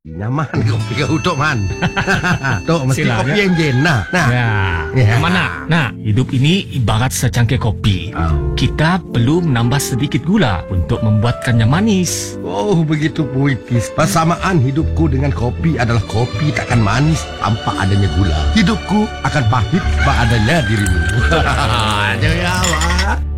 Nyaman kopi kau Tok Man. Tok mesti Sila, kopi ya. engine nah. Ya. Mana? Nah, hidup ini ibarat secangkir kopi. Kita perlu menambah sedikit gula untuk membuatkannya manis. Oh, begitu puitis. Persamaan hidupku dengan kopi adalah kopi takkan manis tanpa adanya gula. Hidupku akan pahit tanpa adanya dirimu. Jangan awak.